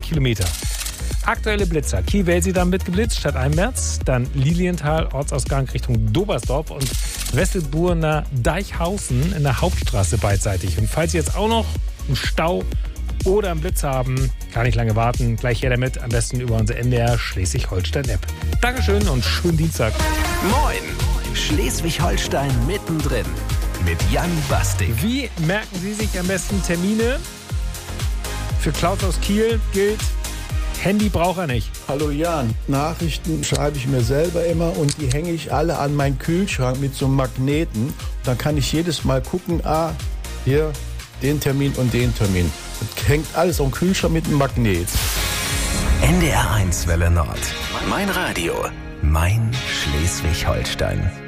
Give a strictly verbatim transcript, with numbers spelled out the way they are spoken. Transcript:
Kilometer. Aktuelle Blitzer. Kiel-Welsiedam wird geblitzt, statt Einwärts. Dann Lilienthal, Ortsausgang Richtung Dobersdorf und Wesselburner Deichhausen in der Hauptstraße beidseitig. Und falls Sie jetzt auch noch einen Stau oder einen Blitz haben, gar nicht lange warten. Gleich her damit, am besten über unsere N D R Schleswig-Holstein-App. Dankeschön und schönen Dienstag. Moin! Schleswig-Holstein mittendrin mit Jan Bastik. Wie merken Sie sich am besten Termine? Für Klaus aus Kiel gilt, Handy braucht er nicht. Hallo Jan, Nachrichten schreibe ich mir selber immer und die hänge ich alle an meinen Kühlschrank mit so einem Magneten. Dann kann ich jedes Mal gucken, ah, hier den Termin und den Termin. Das hängt alles am Kühlschrank mit einem Magnet. N D R eins Welle Nord. Mein Radio. Mein Schleswig-Holstein.